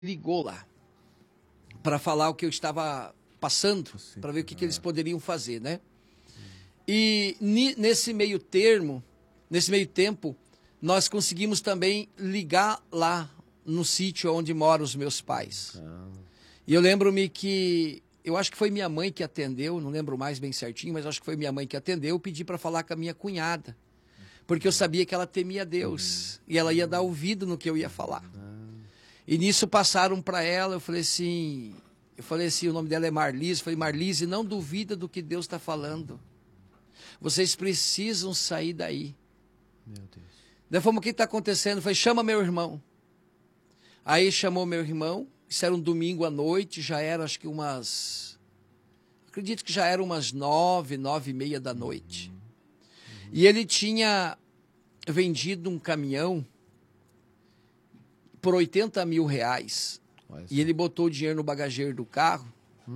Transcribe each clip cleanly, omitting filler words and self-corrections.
ligou lá para falar o que eu estava passando, para ver o que eles poderiam fazer, né? E nesse meio tempo, nós conseguimos também ligar lá no sítio onde moram os meus pais. E eu lembro-me que, eu acho que foi minha mãe que atendeu, não lembro mais bem certinho, mas acho que foi minha mãe que atendeu. Eu pedi para falar com a minha cunhada, porque eu sabia que ela temia Deus e ela ia dar ouvido no que eu ia falar. E nisso passaram para ela, eu falei assim, o nome dela é Marlise, eu falei, Marlise, não duvida do que Deus está falando. Vocês precisam sair daí. Meu Deus. Daí fomos, o que está acontecendo? Eu falei, chama meu irmão. Aí chamou meu irmão, isso era um domingo à noite, já era acho que acredito que já era umas 9h30 da noite. E ele tinha vendido um caminhão por R$80 mil. E ele botou o dinheiro no bagageiro do carro.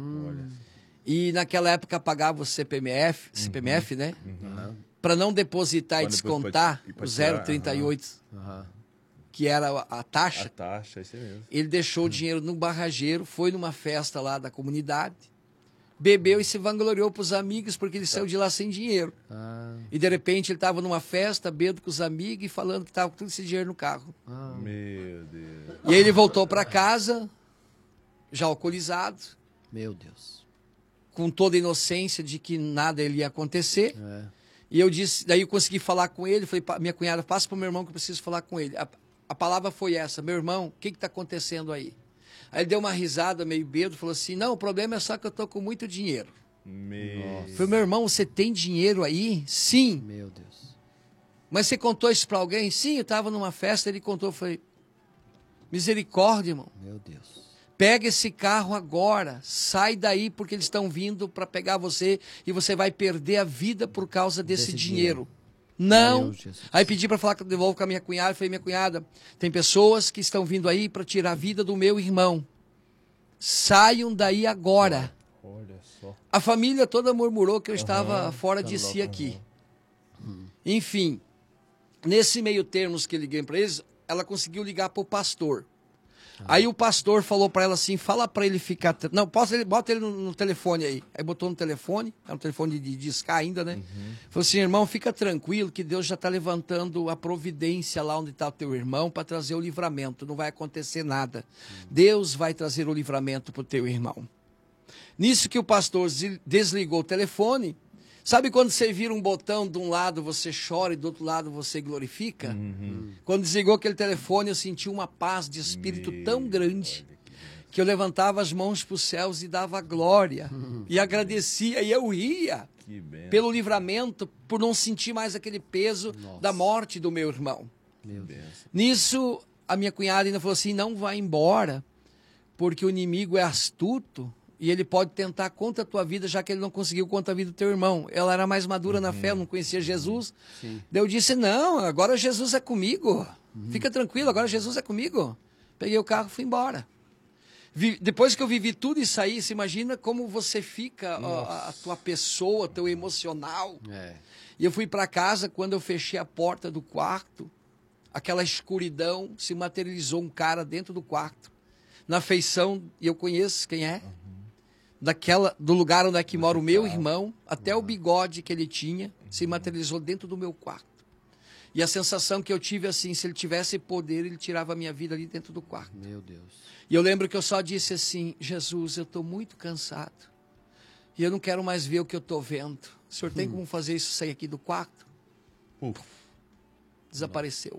E naquela época pagava o CPMF, né? Para não depositar e descontar o 0,38, que era a taxa. A taxa, isso mesmo. Ele deixou o dinheiro no bagageiro, foi numa festa lá da comunidade, bebeu e se vangloriou para os amigos porque ele saiu de lá sem dinheiro. E de repente ele estava numa festa, bebendo com os amigos e falando que estava com todo esse dinheiro no carro. Meu Deus. E aí ele voltou para casa, já alcoolizado. Meu Deus. Com toda a inocência de que nada ele ia acontecer. E eu disse, daí eu consegui falar com ele, falei, minha cunhada, passa para o meu irmão que eu preciso falar com ele. A palavra foi essa, meu irmão, o que está acontecendo aí? Aí ele deu uma risada meio bêbado, falou assim, não, o problema é só que eu estou com muito dinheiro. Falei, meu irmão, você tem dinheiro aí? Sim. Meu Deus. Mas você contou isso para alguém? Sim, eu estava numa festa, ele contou, eu falei, misericórdia, irmão. Meu Deus. Pega esse carro agora, sai daí porque eles estão vindo para pegar você e você vai perder a vida por causa desse dinheiro. Não. Aí pedi para falar de novo com a minha cunhada, falei, minha cunhada, tem pessoas que estão vindo aí para tirar a vida do meu irmão. Saiam daí agora. Olha só. A família toda murmurou que eu estava fora de si aqui. Enfim, nesse meio termo que eu liguei para eles, ela conseguiu ligar para o pastor. Aí o pastor falou para ela assim, fala para ele ficar... Não, bota ele no telefone aí. Aí botou no telefone, é um telefone de discar ainda, né? Falou assim, irmão, fica tranquilo que Deus já está levantando a providência lá onde está o teu irmão para trazer o livramento. Não vai acontecer nada. Deus vai trazer o livramento para o teu irmão. Nisso que o pastor desligou o telefone, sabe quando você vira um botão de um lado você chora e do outro lado você glorifica? Quando desligou aquele telefone eu senti uma paz de espírito tão grande que eu levantava as mãos para os céus e dava glória e agradecia e eu ria pelo livramento, por não sentir mais aquele peso da morte do meu irmão. Nisso a minha cunhada ainda falou assim, não vai embora porque o inimigo é astuto e ele pode tentar contra a tua vida, já que ele não conseguiu contra a vida do teu irmão. Ela era mais madura na fé, não conhecia Jesus. Daí eu disse, não, agora Jesus é comigo. Fica tranquilo, agora Jesus é comigo. Peguei o carro e fui embora. Depois que eu vivi tudo isso aí, você imagina como você fica, a tua pessoa, teu emocional. E eu fui para casa, quando eu fechei a porta do quarto, aquela escuridão, se materializou um cara dentro do quarto. Na feição, e eu conheço quem é. Do lugar onde é que mora o meu irmão, até o bigode que ele tinha, se materializou dentro do meu quarto. E a sensação que eu tive assim, se ele tivesse poder, ele tirava a minha vida ali dentro do quarto. Meu Deus. E eu lembro que eu só disse assim, Jesus, eu estou muito cansado. E eu não quero mais ver o que eu estou vendo. O senhor tem como fazer isso sair aqui do quarto? Desapareceu.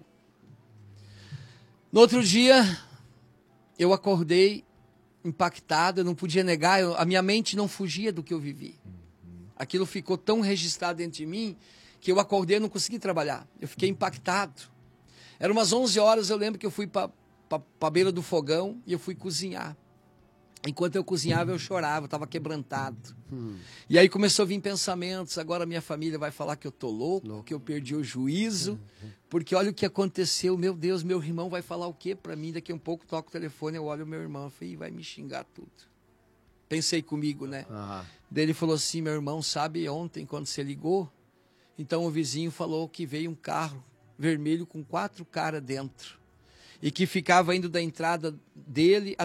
No outro dia, eu acordei impactado, eu não podia negar, a minha mente não fugia do que eu vivi. Aquilo ficou tão registrado dentro de mim que eu acordei e não consegui trabalhar. Eu fiquei impactado. Eram umas 11 horas, eu lembro que eu fui para a beira do fogão e eu fui cozinhar. Enquanto eu cozinhava, eu chorava, eu estava quebrantado. E aí começou a vir pensamentos, agora minha família vai falar que eu tô louco, que eu perdi o juízo, porque olha o que aconteceu, meu Deus, meu irmão vai falar o quê para mim? Daqui a um pouco toco o telefone, eu olho o meu irmão, eu falei, vai me xingar tudo. Pensei comigo, né? Daí ele falou assim, meu irmão, sabe ontem quando você ligou? Então o vizinho falou que veio um carro vermelho com 4 caras dentro. e que ficava indo da entrada dele